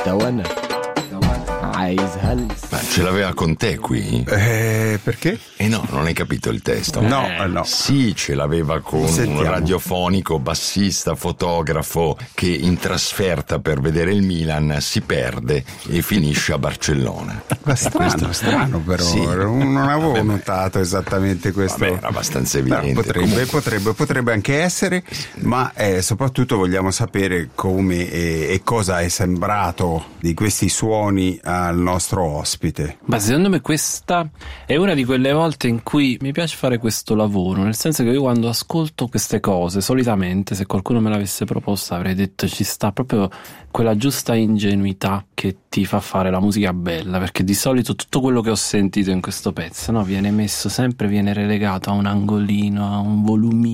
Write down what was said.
وانا عايزها Ma ce l'aveva con te qui? Perché? No, non hai capito il testo. No. Sì, ce l'aveva con Sentiamo. un radiofonico, bassista, fotografo che in trasferta per vedere il Milan si perde e finisce a Barcellona. Ma strano però, Sì. non avevo notato esattamente questo. Vabbè, era abbastanza Beh, evidente. potrebbe anche essere, ma soprattutto vogliamo sapere come e cosa è sembrato di questi suoni al nostro ospite. Ma secondo me questa è una di quelle volte in cui mi piace fare questo lavoro, nel senso che io quando ascolto queste cose, solitamente se qualcuno me l'avesse proposta avrei detto ci sta proprio quella giusta ingenuità che ti fa fare la musica bella, perché di solito tutto quello che ho sentito in questo pezzo, no, viene messo sempre, viene relegato a un angolino, a un volumino